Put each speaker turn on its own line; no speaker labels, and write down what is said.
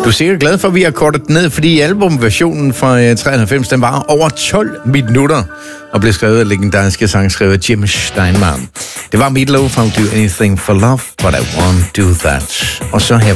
Du er sikkert glad for, at vi har kortet ned, fordi albumversionen fra 93, den var over 12 minutter og blev skrevet af legendariske sangskriver Jim Steinman. Det var Meat Loaf, I'll do anything for love, but I won't do that. Og så her